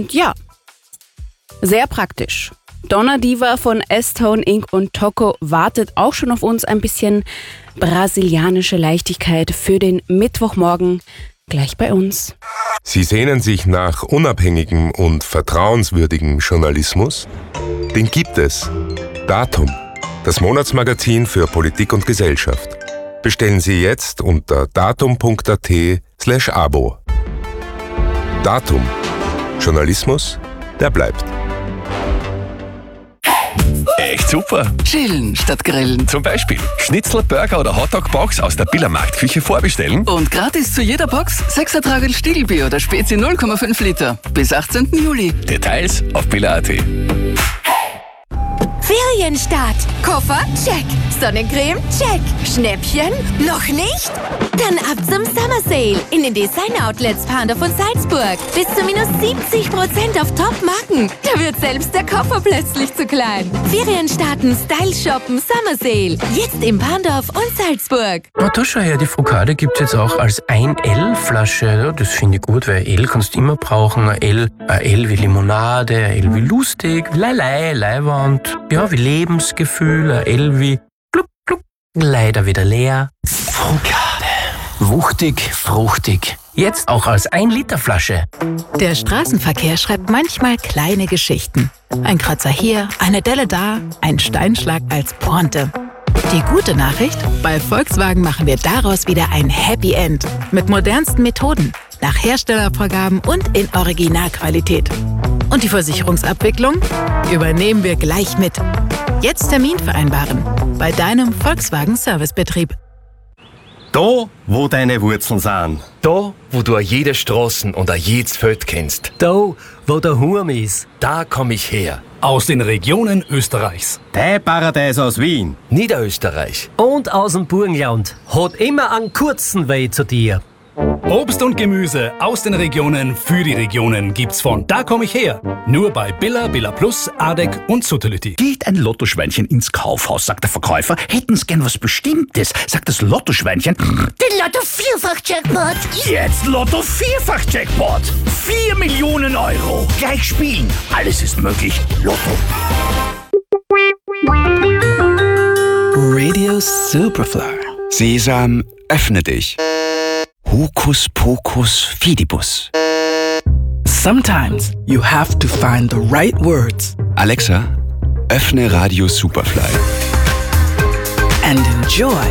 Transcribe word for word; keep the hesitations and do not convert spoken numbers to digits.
Und ja, sehr praktisch. Donna Diva von S-Tone Incorporated und Tocco wartet auch schon auf uns. Ein bisschen brasilianische Leichtigkeit für den Mittwochmorgen. Gleich bei uns. Sie sehnen sich nach unabhängigem und vertrauenswürdigem Journalismus? Den gibt es. Datum, das Monatsmagazin für Politik und Gesellschaft. Bestellen Sie jetzt unter datum.at slash abo. Datum. Journalismus, der bleibt. Echt super. Chillen statt grillen. Zum Beispiel Schnitzel, Burger oder Hotdog-Box aus der Billa Marktküche vorbestellen. Und gratis zu jeder Box sechs Tragel Stiegelbier oder Spezi null Komma fünf Liter. Bis achtzehnten Juli. Details auf billa punkt at. Ferienstart. Koffer? Check. Sonnencreme? Check. Schnäppchen? Noch nicht? Dann ab zum Summer Sale in den Design-Outlets Pandorf und Salzburg. Bis zu minus siebzig Prozent auf Top-Marken. Da wird selbst der Koffer plötzlich zu klein. Ferienstarten, Style shoppen, Summer Sale. Jetzt in Pandorf und Salzburg. Na, da schau her, die Frukade gibt's jetzt auch als ein L-Flasche. Ja, das finde ich gut, weil L kannst du immer brauchen. Ein L, ein L wie Limonade, ein L wie lustig, Leilei, Leiwand. Ja, wie Lebensgefühl, ein L wie gluck, gluck, leider wieder leer. Frukade. Wuchtig, fruchtig. Jetzt auch als ein Liter Flasche. Der Straßenverkehr schreibt manchmal kleine Geschichten. Ein Kratzer hier, eine Delle da, ein Steinschlag als Pointe. Die gute Nachricht? Bei Volkswagen machen wir daraus wieder ein Happy End. Mit modernsten Methoden, nach Herstellervorgaben und in Originalqualität. Und die Versicherungsabwicklung übernehmen wir gleich mit. Jetzt Termin vereinbaren bei deinem Volkswagen Servicebetrieb. Da, wo deine Wurzeln sind. Da, wo du a jede Straßen und a jedes Feld kennst. Da, wo der Hurm ist. Da komm ich her. Aus den Regionen Österreichs. Dein Paradies aus Wien. Niederösterreich. Und aus dem Burgenland. Hat immer einen kurzen Weg zu dir. Obst und Gemüse aus den Regionen für die Regionen gibt's von Da komm ich her. Nur bei Billa, Billa Plus, Adek und Sutality. Geht ein Lottoschweinchen ins Kaufhaus, sagt der Verkäufer. Hätten's gern was Bestimmtes, sagt das Lottoschweinchen. Den Lotto-Vierfach-Jackpot. Jetzt Lotto-Vierfach-Jackpot. Vier Millionen Euro. Gleich spielen. Alles ist möglich. Lotto. Radio Superfly. Sesam, öffne dich. Hokus Pokus Fidibus. Sometimes you have to find the right words. Alexa, öffne Radio Superfly. And enjoy